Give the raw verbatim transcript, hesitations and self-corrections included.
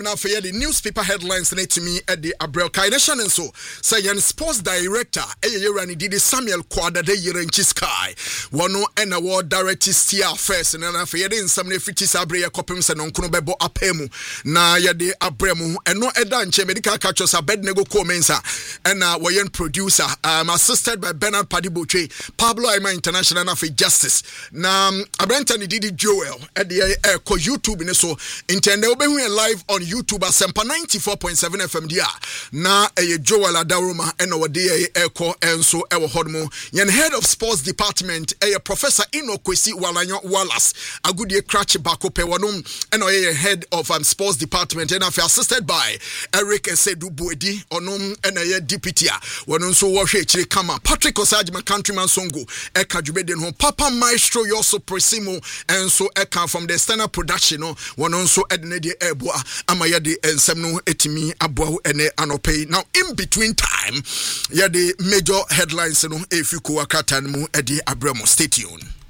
Now for the newspaper headlines to me at the Abrel Nation and so say yan sports director Eyerani did Samuel Kwada de Yerenchi Sky one and award director steer first and then for the some fifty sabre copims and on Kunobebo apemu na yade abremu and no edanche medical catchers a bed nego comensa and uh wayan producer um assisted by Bernard Padiboche Pablo Aima International for Justice na Abrentani did Joel at the uh, YouTube in so intend obehu live on YouTube Asempa ninety-four point seven F M dia na eye Joel Adaruma eno wode eye eko enso ewo hodmo yen head of sports department eye Professor Inokwesi Walanyo Wallace agudie cratch bakope wonum eno eye head of um, sports department and afi assisted by Eric Esedu Buedi onum eno eye deputy a wonum so wo hwe chire kama Patrick Osajima countryman songo eka dwubeden ho Papa Maestro Yoso Presimo enso eka from the standard production no wonum so edne de eboa amaya de ensem no etimi aboa ene anopay. Now in between time ya the major headlines no efiku akata mu edi abremo. Stay tuned.